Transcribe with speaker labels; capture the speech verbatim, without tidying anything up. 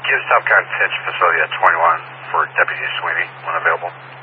Speaker 1: Use Top Gun Pitch Facility at twenty-one for Deputy Sweeney when available.